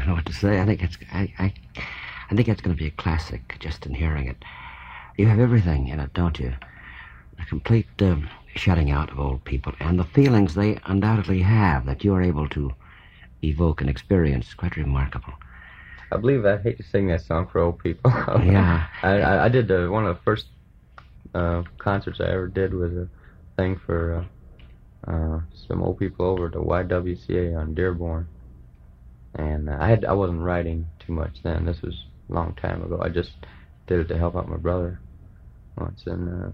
know what to say. I think I think it's going to be a classic just in hearing it. You have everything in it, don't you? A complete shutting out of old people and the feelings they undoubtedly have that you are able to evoke and experience. Quite remarkable. I believe I'd hate to sing that song for old people. Yeah. I did one of the first concerts I ever did was a thing for some old people over at the YWCA on Dearborn. And I wasn't writing too much then. This was a long time ago. I just did it to help out my brother once, and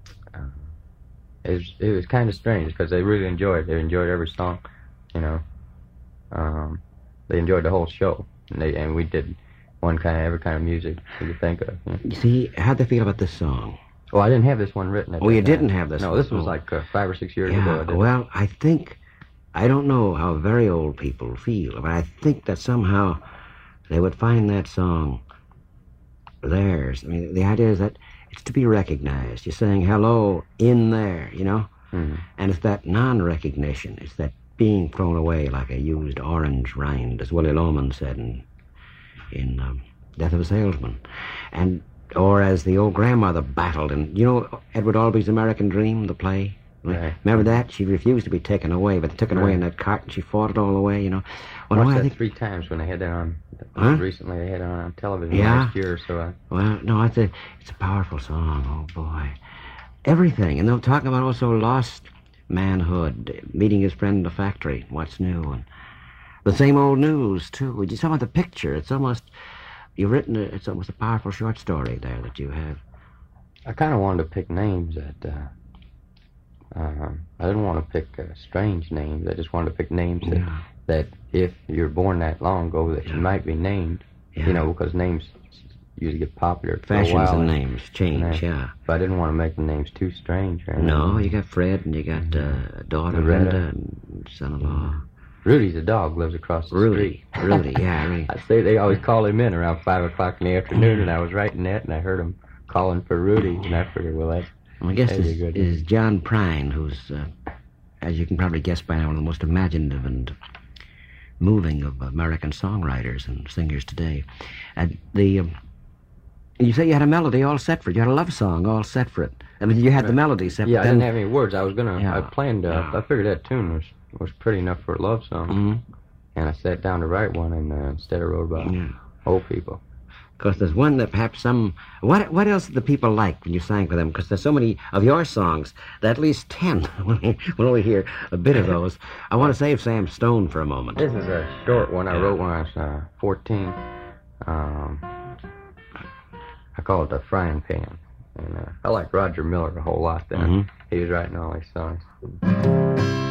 it was kind of strange because they really enjoyed it. They enjoyed every song, you know. They enjoyed the whole show, and we did every kind of music you could think of. You know? You see, how'd they feel about this song? Well, I didn't have this one written. Oh, you didn't have this No, one? this was like 5 or 6 years ago. Well, I don't know how very old people feel, but I think that somehow they would find that song theirs. I mean, the idea is that it's to be recognized. You're saying hello in there, you know? Mm-hmm. And it's that non-recognition. It's that being thrown away like a used orange rind, as Willie Loman said in Death of a Salesman. Or as the old grandmother battled in, you know, Edward Albee's American Dream, the play? Right. Remember that? She refused to be taken away, but they took it away in that cart, and she fought it all the way, you know. Well, I watched that 3 times when they had that on. Recently, they had it on television last year or so. Well, no, it's a powerful song. Oh boy, everything, and they're talking about also lost manhood, meeting his friend in the factory, what's new, and the same old news too. You saw the picture. It's almost it's almost a powerful short story there that you have. I kind of wanted to pick names that. I didn't want to pick strange names. I just wanted to pick names that if you're born that long ago, that you might be named. Yeah. You know, because names usually get popular for Fashions a while. and names change, yeah. But I didn't want to make the names too strange. Or no, you got Fred, and you got daughter Linda, and son-in-law. Rudy's a dog, lives across the street. Rudy, yeah. Rudy. I say they always call him in around 5 o'clock in the afternoon, and I was writing that, and I heard him calling for Rudy, and I figured, well, that's... I guess is John Prine, who's, as you can probably guess by now, one of the most imaginative and moving of American songwriters and singers today. And you say you had a melody all set for it. You had a love song all set for it. I mean, you had the melody set. Yeah, I didn't have any words. I was I planned. I figured that tune was pretty enough for a love song, and I sat down to write one, and instead I wrote about old people. Because there's one that perhaps What else did the people like when you sang for them? Because there's so many of your songs, that at least 10. We'll only hear a bit of those. I want to save Sam Stone for a moment. This is a short one I wrote when I was 14. I call it the frying pan. And I like Roger Miller a whole lot then. He was writing all these songs.